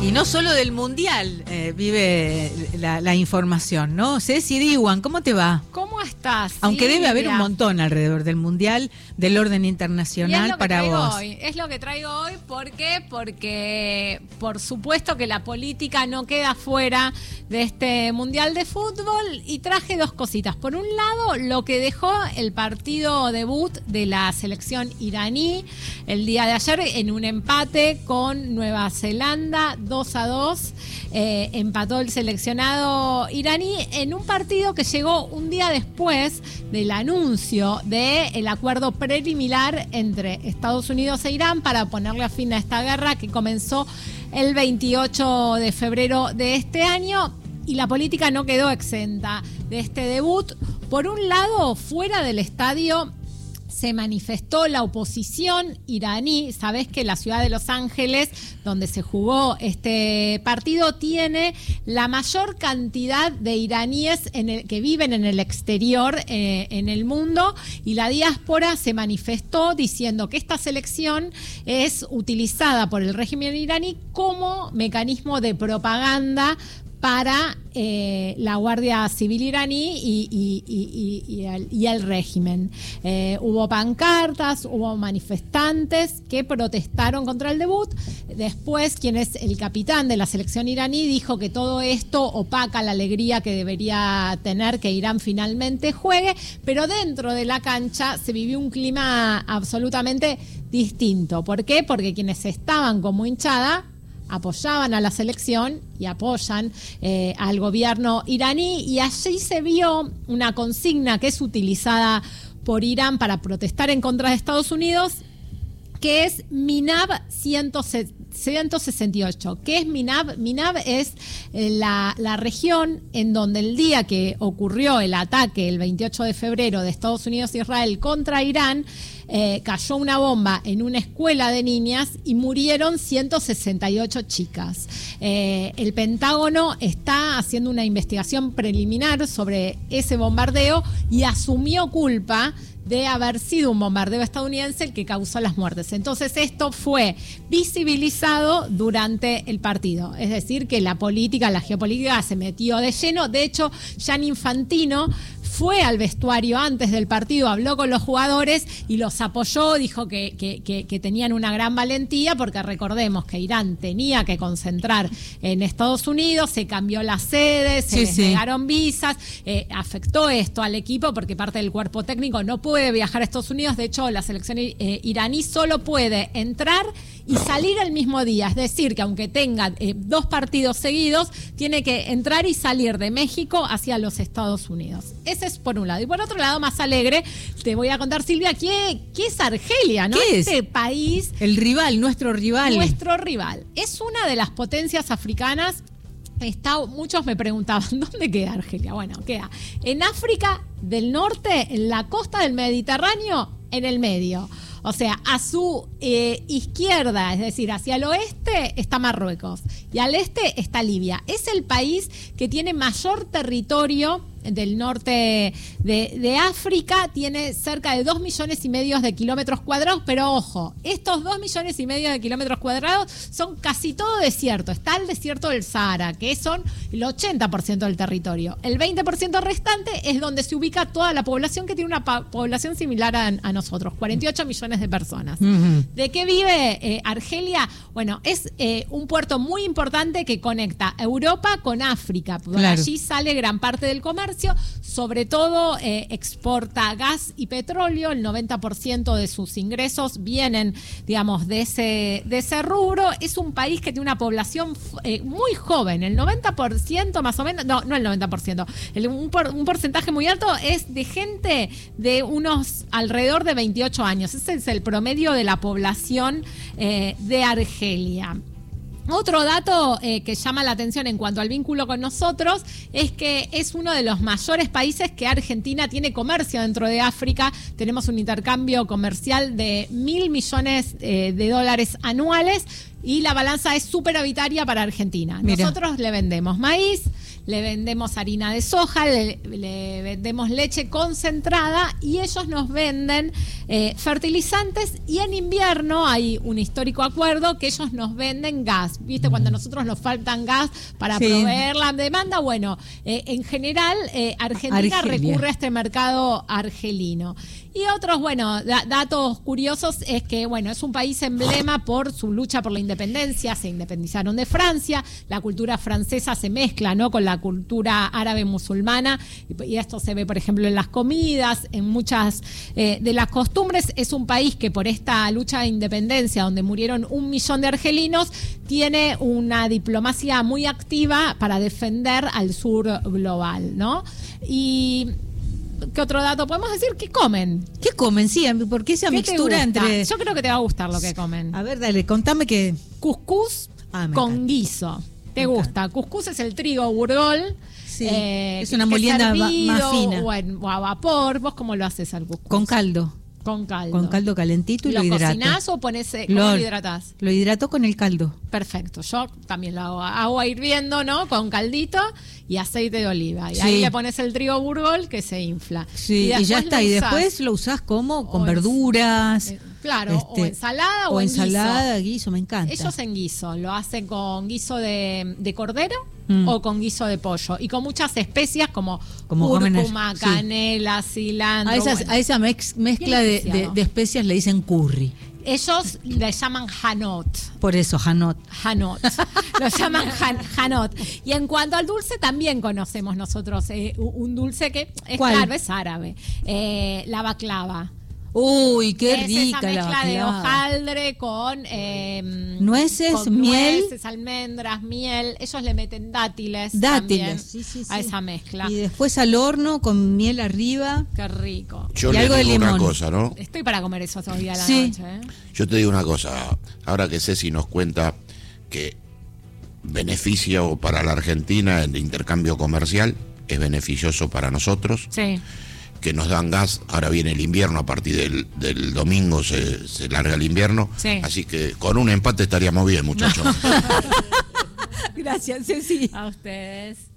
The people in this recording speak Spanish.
Y no solo del Mundial vive la información, ¿no? Ceci Diwan, ¿cómo te va? ¿Cómo estás? Aunque sí, debe haber mira, un montón alrededor del Mundial, del orden internacional para vos. Es lo que traigo hoy, ¿por qué? Porque por supuesto que la política no queda fuera de este Mundial de Fútbol, y traje dos cositas. Por un lado, lo que dejó el partido debut de la selección iraní el día de ayer en un empate con Nueva Zelanda, 2-2, empató el seleccionado iraní en un partido que llegó un día después del anuncio del acuerdo preliminar entre Estados Unidos e Irán para ponerle fin a esta guerra que comenzó el 28 de febrero de este año. Y la política no quedó exenta de este debut. Por un lado, fuera del estadio se manifestó la oposición iraní. Sabés que la ciudad de Los Ángeles, donde se jugó este partido, tiene la mayor cantidad de iraníes que viven en el exterior en el mundo, y la diáspora se manifestó diciendo que esta selección es utilizada por el régimen iraní como mecanismo de propaganda para la Guardia Civil iraní y el régimen. Hubo pancartas, hubo manifestantes que protestaron contra el debut. Después, quien es el capitán de la selección iraní dijo que todo esto opaca la alegría que debería tener que Irán finalmente juegue, pero dentro de la cancha se vivió un clima absolutamente distinto. ¿Por qué? Porque quienes estaban como hinchada apoyaban a la selección y apoyan al gobierno iraní, y allí se vio una consigna que es utilizada por Irán para protestar en contra de Estados Unidos, que es MINAB 168. ¿Qué es MINAB? MINAB es la región en donde el día que ocurrió el ataque, el 28 de febrero, de Estados Unidos e Israel contra Irán, cayó una bomba en una escuela de niñas y murieron 168 chicas. El Pentágono está haciendo una investigación preliminar sobre ese bombardeo y asumió culpa de haber sido un bombardeo estadounidense el que causó las muertes. Entonces esto fue visibilizado durante el partido. Es decir, que la geopolítica se metió de lleno. De hecho, Gianni Infantino fue al vestuario antes del partido, habló con los jugadores y los apoyó, dijo que tenían una gran valentía, porque recordemos que Irán tenía que concentrar en Estados Unidos, se cambió la sede, se negaron visas, afectó esto al equipo porque parte del cuerpo técnico no puede viajar a Estados Unidos. De hecho, la selección iraní solo puede entrar y salir el mismo día, es decir, que aunque tenga dos partidos seguidos, tiene que entrar y salir de México hacia los Estados Unidos. Ese es por un lado. Y por otro lado, más alegre, te voy a contar, Silvia, ¿qué es Argelia, ¿no? ¿Qué este es? País. El rival, nuestro rival. Nuestro rival. Es una de las potencias africanas. Muchos me preguntaban, ¿dónde queda Argelia? Bueno, queda en África del Norte, en la costa del Mediterráneo, en el medio. O sea, a su izquierda, es decir, hacia el oeste está Marruecos y al este está Libia. Es el país que tiene mayor territorio del norte de África, tiene cerca de 2,5 millones de kilómetros cuadrados, pero ojo, estos 2,5 millones de kilómetros cuadrados son casi todo desierto. Está el desierto del Sahara, que son el 80% del territorio. El 20% restante es donde se ubica toda la población, que tiene una población similar a nosotros, 48 millones de personas. Uh-huh. ¿De qué vive Argelia? Bueno, es un puerto muy importante que conecta Europa con África. Por allí sale gran parte del comercio. Sobre todo exporta gas y petróleo. El 90% de sus ingresos vienen, digamos, de ese rubro. Es un país que tiene una población muy joven. El 90% más o menos, no el 90%, un porcentaje muy alto es de gente de unos alrededor de 28 años. Ese es el promedio de la población de Argelia. Otro dato que llama la atención en cuanto al vínculo con nosotros es que es uno de los mayores países que Argentina tiene comercio dentro de África. Tenemos un intercambio comercial de $1.000 millones anuales. y la balanza es superavitaria para Argentina. Mira. Nosotros le vendemos maíz, le vendemos harina de soja, le vendemos leche concentrada y ellos nos venden fertilizantes, y en invierno hay un histórico acuerdo que ellos nos venden gas. ¿Viste? Cuando a nosotros nos faltan gas para proveer la demanda, bueno, en general Argentina recurre a este mercado argelino. Y otros, bueno, datos curiosos es que, bueno, es un país emblema por su lucha por la independencia. Se independizaron de Francia, la cultura francesa se mezcla, ¿no?, con la cultura árabe musulmana, y esto se ve, por ejemplo, en las comidas, en muchas de las costumbres. Es un país que por esta lucha de independencia, donde murieron 1 millón de argelinos, tiene una diplomacia muy activa para defender al sur global, ¿no? Y ¿qué otro dato podemos decir? ¿Qué comen? ¿Qué comen? Sí, porque esa mixtura entre... Yo creo que te va a gustar lo que comen. A ver, dale, contame que... Cuscús con guiso. ¿Te gusta? Cuscús es el trigo burgol. Sí, es una molienda más fina. O a vapor. ¿Vos cómo lo haces al cuscús? Con caldo. Con caldo. Con caldo calentito y lo hidrato. ¿Lo cocinás o cómo lo hidratás? Lo hidrato con el caldo. Perfecto. Yo también lo hago. Agua hirviendo, ¿no? Con caldito y aceite de oliva. Y ahí le pones el trigo burgol que se infla. Sí, y ya está. Y después lo usás como con verduras. Claro, o ensalada o en ensalada, guiso, me encanta. Ellos en guiso, lo hacen con guiso de cordero o con guiso de pollo. Y con muchas especias como cúrcuma, canela, cilantro. A esa mezcla de especias le dicen curry. Ellos le llaman hanot. Por eso, hanot. Lo llaman hanot. Y en cuanto al dulce, también conocemos nosotros un dulce que es claro, es árabe. La baklava. Uy, qué rica esa mezcla la baklava. de hojaldre con nueces, con miel, nueces, almendras, miel. Ellos le meten dátiles sí, a esa mezcla. Y después al horno con miel arriba. Qué rico. Yo y le algo digo de limón. una cosa, ¿no? Estoy para comer eso todavía a la Sí. noche. Yo te digo una cosa. Ahora que Ceci nos cuenta que beneficio para la Argentina el intercambio comercial, es beneficioso para nosotros. Sí. Que nos dan gas, ahora viene el invierno, a partir del domingo se larga el invierno, así que con un empate estaríamos bien, muchachos. Gracias, Ceci. A ustedes.